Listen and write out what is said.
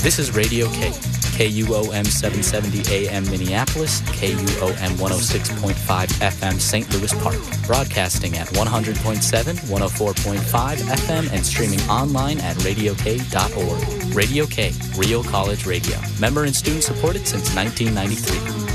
This is Radio K, KUOM 770 AM Minneapolis, KUOM 106.5 FM St. Louis Park, broadcasting at 100.7, 104.5 FM, and streaming online at radiok.org. Radio K, Real College Radio. Member and student supported since 1993.